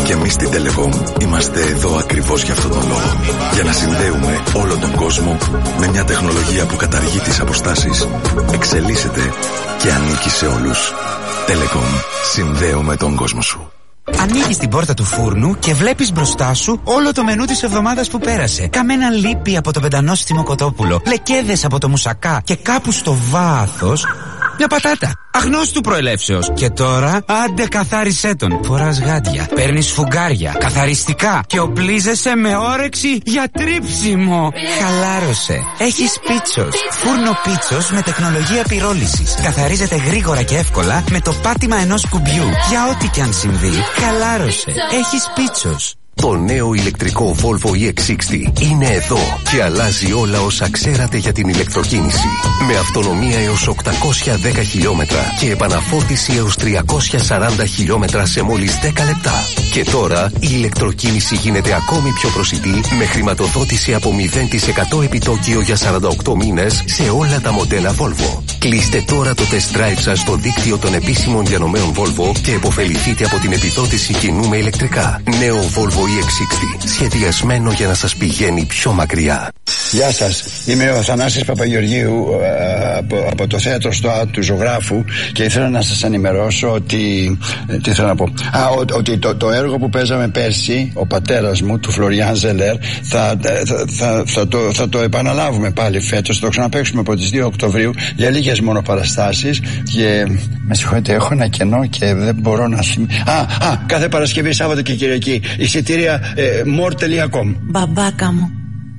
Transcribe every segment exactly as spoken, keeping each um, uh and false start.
Και εμείς στην Telecom είμαστε εδώ ακριβώς για αυτόν τον λόγο. Για να συνδέουμε όλο τον κόσμο με μια τεχνολογία που καταργεί τις αποστάσεις, εξελίσσεται και ανήκει σε όλους. Telecom. Συνδέουμε τον κόσμο σου. Ανοίγεις την πόρτα του φούρνου και βλέπεις μπροστά σου όλο το μενού της εβδομάδας που πέρασε. Καμένα λίπη από το πεντανόστιμο κοτόπουλο, λεκέδες από το μουσακά και κάπου στο βάθος μια πατάτα αγνώστου προελεύσεως. Και τώρα, άντε καθάρισέ τον. Φοράς γάντια, παίρνεις φουγγάρια, καθαριστικά και οπλίζεσαι με όρεξη για τρίψιμο. Χαλάρωσε. Έχεις Πίτσος. Φούρνο Πίτσος με τεχνολογία πυρόλησης. Καθαρίζεται γρήγορα και εύκολα με το πάτημα ενός κουμπιού. Για ό,τι και αν συμβεί, χαλάρωσε. Έχεις Πίτσος. Το νέο ηλεκτρικό Volvo ι εξ εξήντα είναι εδώ και αλλάζει όλα όσα ξέρατε για την ηλεκτροκίνηση. Με αυτονομία έως οκτακόσια δέκα χιλιόμετρα και επαναφόρτιση έως τριακόσια σαράντα χιλιόμετρα σε μόλις δέκα λεπτά. Και τώρα η ηλεκτροκίνηση γίνεται ακόμη πιο προσιτή με χρηματοδότηση από μηδέν τοις εκατό επιτόκιο για σαράντα οκτώ μήνες σε όλα τα μοντέλα Volvo. Κλείστε τώρα το test drive σας στο δίκτυο των επίσημων διανομέων Volvo και επωφεληθείτε από την επιδότηση κοινού με ηλεκτρικά. Νέο Volvo ι εξ εξήντα, σχεδιασμένο για να σας πηγαίνει πιο μακριά. Γεια σας, είμαι ο Θανάσης Παπαγεωργίου από, από το θέατρο ΣΤΟΑ του Ζωγράφου και ήθελα να σας ενημερώσω ότι, τι θέλω να πω, Α, ο, ότι το, το έργο που παίζαμε πέρσι, ο πατέρας μου, του Φλωριάν Ζελέρ, θα, θα, θα, θα, το, θα το επαναλάβουμε πάλι φέτος, θα το ξαναπαίξουμε από τις δύο Οκτωβρίου για λίγες μόνο παραστάσεις και με συγχωρείτε, έχω ένα κενό και δεν μπορώ να θυμ... Α, α, κάθε Παρασκευή, Σάββατο και Κυριακή, εισιτήρια ε, more τελεία com. Μπαμπάκα μου.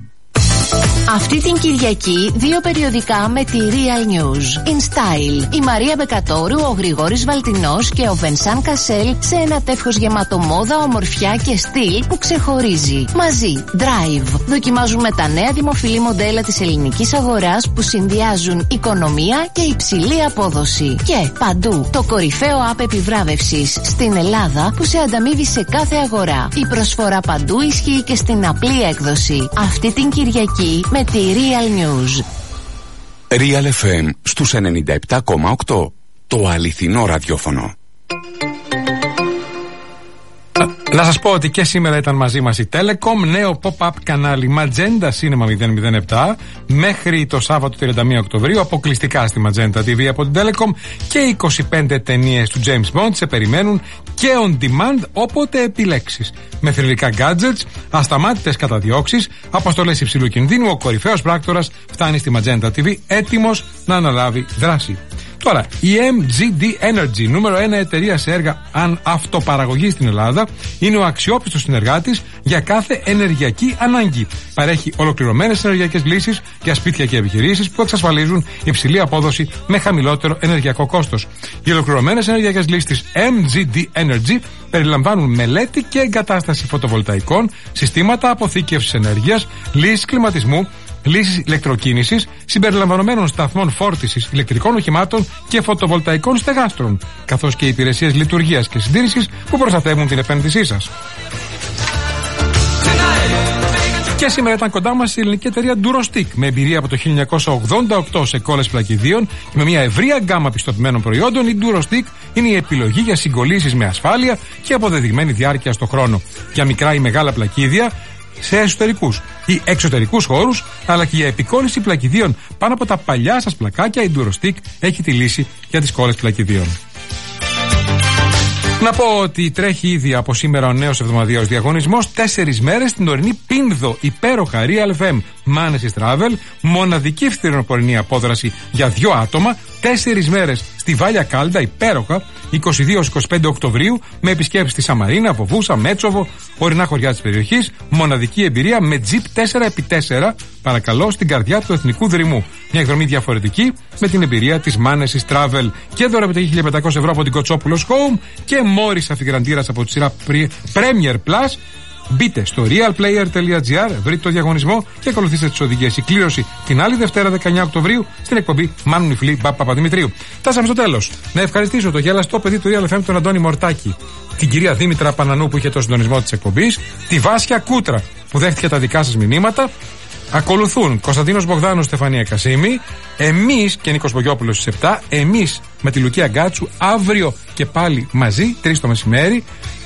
Αυτή την Κυριακή δύο περιοδικά με τη Real News. In Style. Η Μαρία Μπεκατόρου, ο Γρηγόρης Βαλτινός και ο Βενσάν Κασέλ σε ένα τεύχος γεμάτο μόδα, ομορφιά και στυλ που ξεχωρίζει. Μαζί. Drive. Δοκιμάζουμε τα νέα δημοφιλή μοντέλα της ελληνικής αγοράς που συνδυάζουν οικονομία και υψηλή απόδοση. Και παντού. Το κορυφαίο app επιβράβευσης στην Ελλάδα που σε ανταμείβει σε κάθε αγορά. Η προσφορά παντού ισχύει και στην απλή έκδοση. Αυτή την Κυριακή με τη Real News. Real εφ εμ στους ενενήντα επτά κόμμα οκτώ. Το αληθινό ραδιόφωνο. Να σας πω ότι και σήμερα ήταν μαζί μας η Telecom, νέο pop-up κανάλι Magenta Cinema μηδέν μηδέν επτά μέχρι το Σάββατο τριάντα μία Οκτωβρίου, αποκλειστικά στη Magenta τι βι από την Telecom, και είκοσι πέντε ταινίες του James Bond σε περιμένουν και on demand όποτε επιλέξεις. Με θρυλικά gadgets, ασταμάτητες καταδιώξεις, αποστολές υψηλού κινδύνου, ο κορυφαίος πράκτορας φτάνει στη Magenta τι βι έτοιμος να αναλάβει δράση. Τώρα, η εμ τζι ντι Energy, νούμερο ένα εταιρεία σε έργα αν αυτοπαραγωγή στην Ελλάδα, είναι ο αξιόπιστος συνεργάτης για κάθε ενεργειακή ανάγκη. Παρέχει ολοκληρωμένες ενεργειακές λύσεις για σπίτια και επιχειρήσεις που εξασφαλίζουν υψηλή απόδοση με χαμηλότερο ενεργειακό κόστος. Οι ολοκληρωμένες ενεργειακές λύσεις της εμ τζι ντι Energy περιλαμβάνουν μελέτη και εγκατάσταση φωτοβολταϊκών, συστήματα αποθήκευσης ενέργειας, λύσεις κλιματισμού, λύσεις ηλεκτροκίνησης, συμπεριλαμβανομένων σταθμών φόρτισης ηλεκτρικών οχημάτων και φωτοβολταϊκών στεγάστρων, καθώς και υπηρεσίες λειτουργίας και συντήρησης που προστατεύουν την επένδυσή σας. Και σήμερα ήταν κοντά μας η ελληνική εταιρεία Durostick, με εμπειρία από το χίλια εννιακόσια ογδόντα οκτώ σε κόλλες πλακιδίων και με μια ευρεία γκάμα πιστοποιημένων προϊόντων. Η Durostick είναι η επιλογή για συγκολλήσεις με ασφάλεια και αποδεδειγμένη διάρκεια στο χρόνο. Για μικρά ή μεγάλα πλακίδια, σε εσωτερικούς ή εξωτερικούς χώρους, αλλά και για επικόλληση πλακιδίων πάνω από τα παλιά σας πλακάκια, η Durostick έχει τη λύση για τις κόλλες πλακιδίων. Να πω ότι τρέχει ήδη από σήμερα ο νέος εβδομαδιαίος διαγωνισμός. Τέσσερις μέρες στην ορεινή Πίνδο, υπέροχα Real εφ εμ Manesis Travel, μοναδική φθινοπορεινή απόδραση για δύο άτομα. Τέσσερις μέρες στη Βάλια Κάλντα, υπέροχα, είκοσι δύο με είκοσι πέντε Οκτωβρίου, με επισκέψεις στη Σαμαρίνα, Βοβούσα, Μέτσοβο, ορεινά χωριά της περιοχής. Μοναδική εμπειρία με Jeep τέσσερα επί τέσσερα, παρακαλώ, στην καρδιά του εθνικού δρυμού. Μια εκδρομή διαφορετική με την εμπειρία της Manesis Travel. Και δώρα επιταγή χίλια πεντακόσια ευρώ από την Κοτσόπουλος Home και Μόρις αφιγραντήρας από τη σειρά Premier Plus. Μπείτε στο realplayer.gr, βρείτε το διαγωνισμό και ακολουθήστε τις οδηγίες. Η κλήρωση την άλλη Δευτέρα δεκαεννιά Οκτωβρίου στην εκπομπή Μάνου Νιφλή Μπα Παπαδημητρίου. Φτάσαμε στο τέλος. Να ευχαριστήσω το γελαστό παιδί του Real εφ εμ, τον Αντώνη Μορτάκη, την κυρία Δήμητρα Πανανού που είχε το συντονισμό της εκπομπής, τη Βάσια Κούτρα που δέχτηκε τα δικά σας μηνύματα. Ακολουθούν Κωνσταντίνος Μπογδάνος, Στεφανία Κασίμη, εμείς και Νίκος Μπογιόπουλος στις επτά, εμείς με τη Λουκία Γκάτσου, αύριο και πάλι μαζί, τρεις το μεσημέρι.